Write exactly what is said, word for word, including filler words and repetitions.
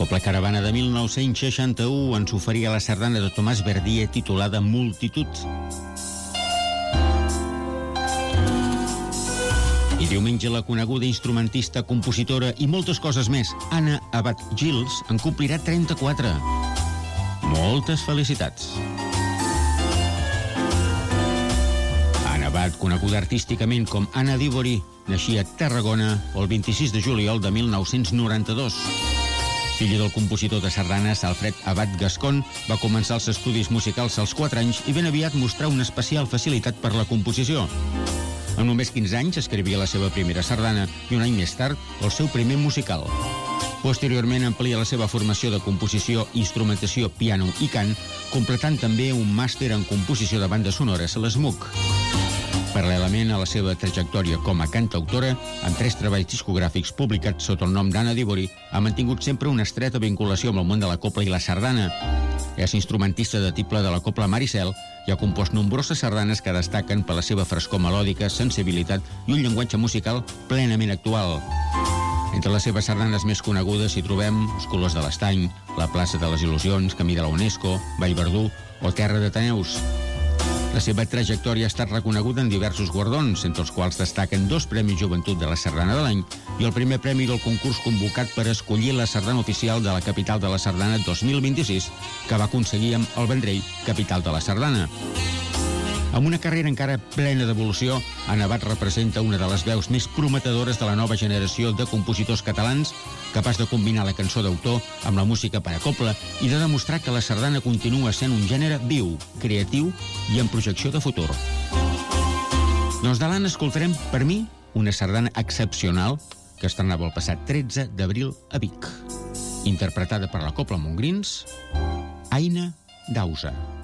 Copla Caravana de mil nou-cents seixanta-u ens oferia la sardana de Tomàs Verdier titulada Multitud. I diumenge la coneguda instrumentista, compositora i moltes coses més, Anna Abad Giles, en complirà trenta-quatre. Moltes felicitats. Anna Abad, coneguda artísticament com Anna d'Ivori, naixia a Tarragona el vint-i-sis de juliol de mil nou-cents noranta-dos. Filla del compositor de sardanes Alfred Abad Gascon, va començar els estudis musicals als quatre anys i ben aviat mostrà una especial facilitat per la composició. Amb només quinze anys escrivia la seva primera sardana i un any més tard el seu primer musical. Posteriorment amplia la seva formació de composició, instrumentació, piano i cant, completant també un màster en composició de bandes sonores a l'S M U C. Paral·lelament a la seva trajectòria com a cantautora, amb tres treballs discogràfics publicats sota el nom d'Anna d'Ivori, ha mantingut sempre una estreta vinculació amb el món de la copla i la sardana. És instrumentista de tiple de la copla Maricel i ha compost nombroses sardanes que destaquen per la seva frescor melòdica, sensibilitat i un llenguatge musical plenament actual. Entre les seves sardanes més conegudes hi trobem Els colors de l'estany, La plaça de les il·lusions, Camí de la UNESCO, Vallverdú o Terra d'Ateneus. La seva trajectòria ha estat reconeguda en diversos guardons, entre els quals destaquen dos Premis Joventut de la Sardana de l'any i el primer premi del concurs convocat per escollir la sardana oficial de la capital de la Sardana dos mil vint-i-sis, que va aconseguir amb el Vendrell, capital de la Sardana. Amb una carrera encara plena d'evolució, Anna Abad representa una de les veus més prometedores de la nova generació de compositors catalans, capaç de combinar la cançó d'autor amb la música per a copla i de demostrar que la sardana continua sent un gènere viu, creatiu i amb projecció de futur. Doncs de l'Anna escoltarem, per mi, una sardana excepcional que estrenava el passat tretze d'abril a Vic. Interpretada per la Copla Montgrins, Aina Dausa.